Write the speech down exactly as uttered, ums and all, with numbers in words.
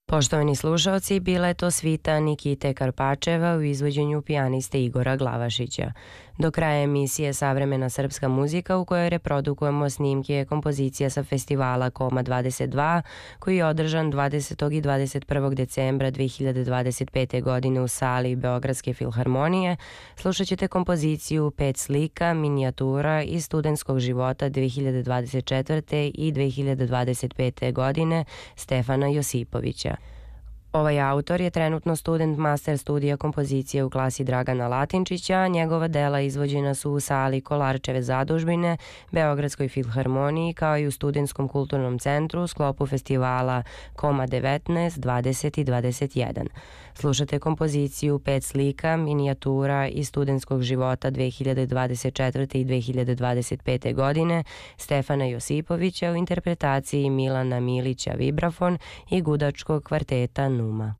Poštovani slušalci, bila je to svita Nikite Karpačeva u izvođenju pijaniste Igora Glavašića. Do kraja emisije Savremena srpska muzika u kojoj reprodukujemo snimke kompozicija sa festivala Koma dvadeset dva koji je održan dvadesetog i dvadeset prvog decembra dve hiljade dvadeset pete. godine u sali Beogradske filharmonije, slušat ćete kompoziciju Pet slika, minijatura iz studentskog života dve hiljade dvadeset četvrte. i dve hiljade dvadeset pete. godine Stefana Josipovića. Ovaj autor je trenutno student master studija kompozicije u klasi Dragana Latinčića, a njegova dela izvođena su u sali Kolarčeve zadužbine, Beogradskoj filharmoniji, kao i u Studentskom kulturnom centru u sklopu festivala Koma devetnaest, dvadeset i dvadeset jedan. Slušate kompoziciju Pet slika, minijatura iz studentskog života dve hiljade dvadeset četvrte. i dve hiljade dvadeset pete. godine Stefana Josipovića u interpretaciji Milana Milića vibrafon i gudačkog kvarteta Numa.